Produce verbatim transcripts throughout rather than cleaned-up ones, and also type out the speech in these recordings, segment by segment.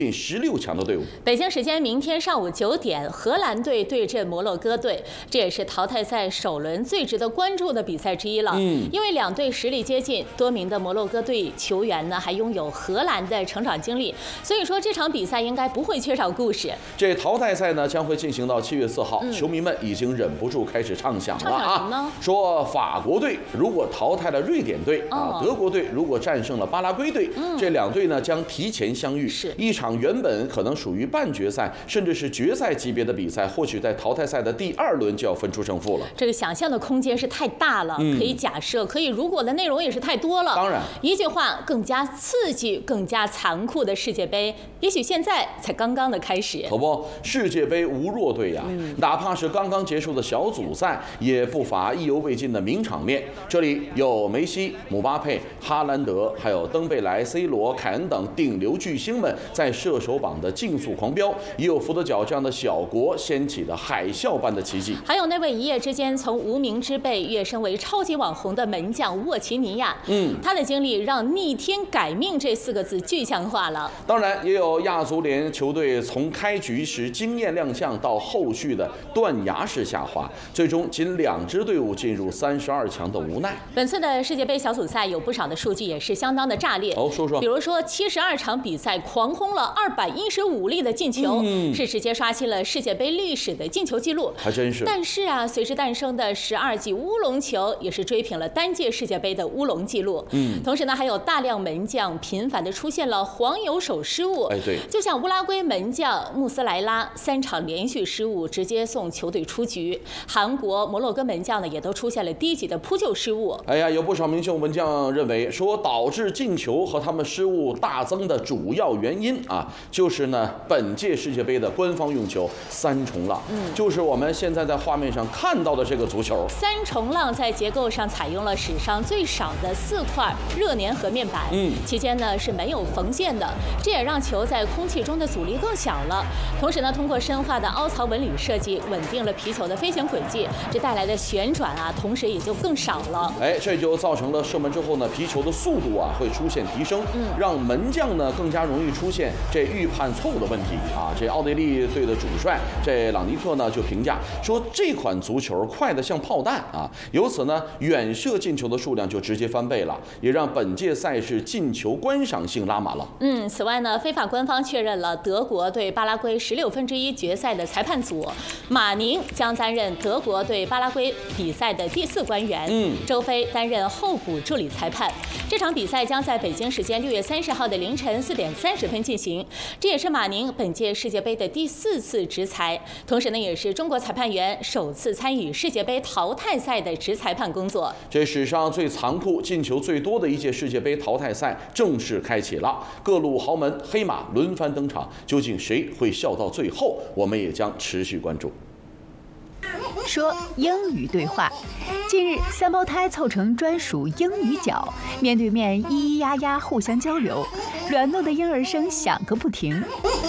进十六强的队伍。 北京时间明天上午九点，荷兰队对阵摩洛哥队，这也是淘汰赛首轮最值得关注的比赛之一了。嗯，因为两队实力接近，多名的摩洛哥队球员呢还拥有荷兰的成长经历，所以说这场比赛应该不会缺少故事。 这淘汰赛呢将会进行到七月四号，嗯、球迷们已经忍不住开始畅想了啊！说法国队如果淘汰了瑞典队、哦、啊，德国队如果战胜了巴拉圭队，嗯、这两队呢将提前相遇， 是一场原本可能属于半决赛甚至是决赛级别的比赛，或许在淘汰赛的第二轮就要分出胜负了。 这个想象的空间是太大了，嗯、可以假设，可以如果的内容也是太多了。 当然， 一句话，更加刺激、更加残酷的世界杯，也许现在才刚刚的开始。 可不，世界杯无弱队呀、啊嗯，哪怕是刚刚结束的小组赛，也不乏意犹未尽的名场面。这里有梅西、姆巴佩、哈兰德，还有登贝莱、C 罗、凯恩等顶流巨星们在射手榜的竞速狂飙，也有福德角这样的小国掀起的海啸般的奇迹。 还有那位一夜之间从无名之辈跃升为超级网红的门将沃奇尼亚，嗯，他的经历让逆天改命这四个字具象化了。 当然，也有亚足联球队从开局时惊艳亮相到后续的断崖式下滑，最终仅两支队伍进入三十二强的无奈。 本次的世界杯小组赛有不少的数据也是相当的炸裂。 哦，说说， 比如说七十二场比赛狂轰了二百一十五粒的进球，嗯、是直接刷新了世界杯历史的进球记录。 还真是。 但是啊，随之诞生的十二记乌龙球也是追平了单届世界杯的乌龙记录。嗯，同时呢，还有大量门将频繁的出现了黄油手失误。 哎，对， 就像乌拉圭门将穆斯莱拉三场连续失误，直接送球队出局。韩国、摩洛哥门将呢，也都出现了低级的扑救失误。 哎呀，有不少名秀门将认为说，导致进球和他们失误大增的主要原因啊，就是呢，本届世界杯的官方用球三重浪，嗯，就是我们现在在画面上看到的这个足球。 三重浪在结构上采用了史上最少的四块热粘合面板，嗯，期间呢是没有缝线的，这也让球在空气中的阻力更小了。同时呢，通过深化的凹槽纹理设计，稳定了皮球的飞行轨迹，这带来的旋转啊，同时也就更少了。 哎，这就造成了射门之后呢，皮球的速度啊会出现提升，嗯，让门将呢更加容易出现这预判错误的问题啊。这奥地利队的主帅这朗尼克呢就评价说，这款足球快得像炮弹啊，由此呢远射进球的数量就直接翻倍了，也让本届赛事进球观赏性拉满了。 嗯，此外呢，非法官方确认了德国对巴拉圭十六分之一决赛的裁判组，马宁将担任德国对巴拉圭比赛的第四官员，嗯，周飞担任候补助理裁判。这场比赛将在北京时间六月三十号的凌晨四点三十分进行，这也是马宁本届世界杯的第四次执裁，同时呢，也是中国裁判员首次参与世界杯淘汰赛的执裁判工作。 这史上最残酷、进球最多的一届世界杯淘汰赛正式开启了，各路豪门黑马轮番登场，究竟谁会笑到最后？我们也将持续关注。 说英语对话，近日三胞胎凑成专属英语角，面对面咿咿呀呀互相交流，软糯的婴儿声响个不停。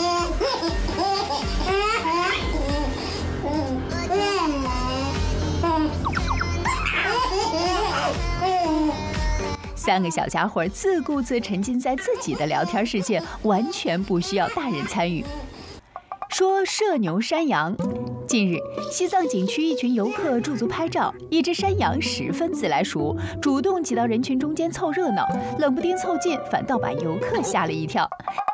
三个小家伙自顾自沉浸在自己的聊天世界，完全不需要大人参与。说社牛山羊，近日西藏景区一群游客驻足拍照，一只山羊十分自来熟，主动挤到人群中间凑热闹，冷不丁凑近反倒把游客吓了一跳。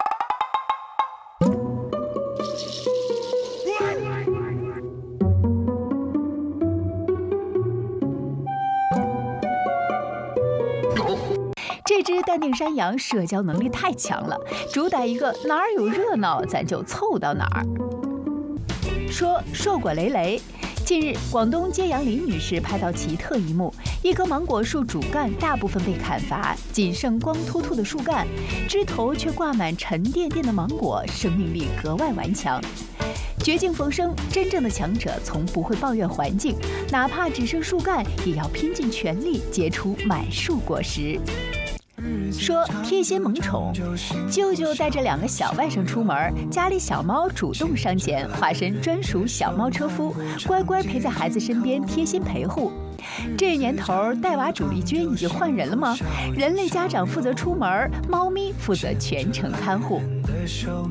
这只淡定山羊社交能力太强了，主打一个哪儿有热闹咱就凑到哪儿。说硕果累累，近日广东揭阳李女士拍到奇特一幕，一棵芒果树主干大部分被砍伐，仅剩光秃秃的树干，枝头却挂满沉甸甸的芒果，生命力格外顽强。绝境逢生，真正的强者从不会抱怨环境，哪怕只剩树干，也要拼尽全力结出满树果实。说贴心萌宠，舅舅带着两个小外甥出门，家里小猫主动上前，化身专属小猫车夫，乖乖陪在孩子身边，贴心陪护。这年头，带娃主力军已经换人了吗？人类家长负责出门，猫咪负责全程看护。